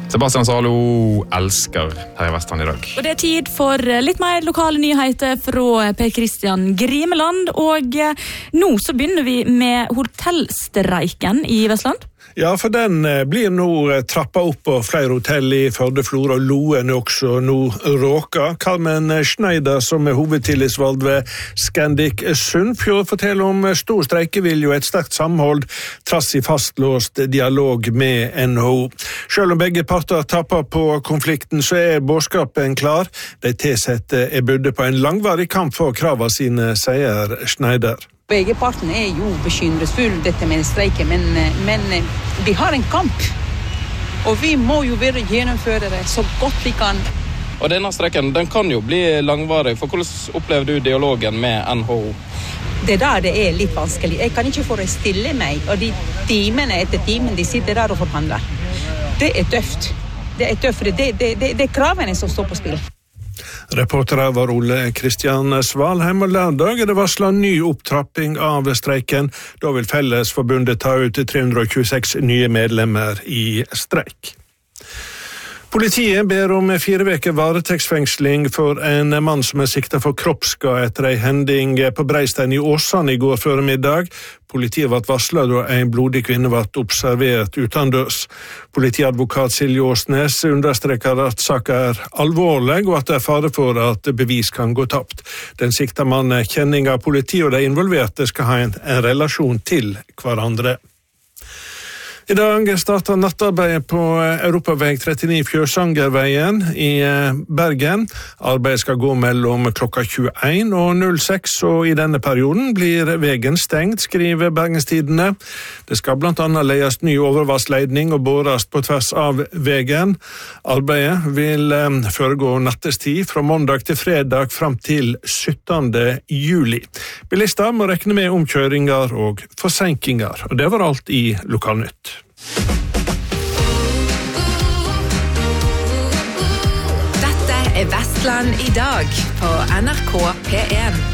Sebastian Zalo elsker her i Vestland i dag. Og det tid for litt mer lokale nyheter fra Per Kristian Grimeland. Og nå så begynner vi med hotellstreiken i Vestland. Ja, for den blir nå trappa opp på flere hotell i Førde, Flora og Loen også nå råka. Carmen Schneider, som er hovedtillitsvalgt ved Scandic Sunnfjord, forteller om stor streikevilje og et sterkt samhold, trass i fastlåst dialog med NHO. Selv om begge parter tapper på konflikten, så er budskapen klar. De tilsatte er budde på en langvarig kamp for kravene sine, sier Schneider. Begge partene er jo bekymringsfulle dette med streiken, men vi har en kamp, og vi må jo bare gjennomføre det så godt vi kan. Og denne streiken, den kan jo bli langvarig, for hvordan opplever du dialogen med NHO? Det der det er litt vanskelig. Jeg kan ikke forestille meg, og de timene etter timen de sitter der og forhandler. Det er tøft. Det er kravene som står på spill. Reportere var Ole Kristian Svalheim, og lørdag er det varslet ny opptrapping av streiken. Da vil Fellesforbundet ta ut 326 nye medlemmer i streik. Politiet ber om 4 veker varetektsfengsling for en mann som er siktet for kroppsskade etter en hending på Breistein i Åsane i går formiddag. Politiet ble varslet da en blodig kvinne ble observert utendørs. Politiadvokat Silje Åsnes understreker at saken er alvorlig, og at det er fare for at bevis kan gå tapt. Den siktede mannen er kjenning av politiet, og de involverte skal ha en relasjon til hverandre. I dag starter nattarbeidet på Europavei 39 Fjørsangerveien i Bergen. Arbeidet skal gå mellom klokka 21 og 06, og i denne perioden blir veien stengt, skriver Bergenstidene. Det skal blant annet leies ny overvannsledning og bores på tvers av veien. Arbeidet vil foregå nattestid fra mandag til fredag frem til 17. juli. Bilister må regne med omkjøringer og forsinkinger, og det var alt i Lokalnytt. Dette er Vestland i dag på NRK P1.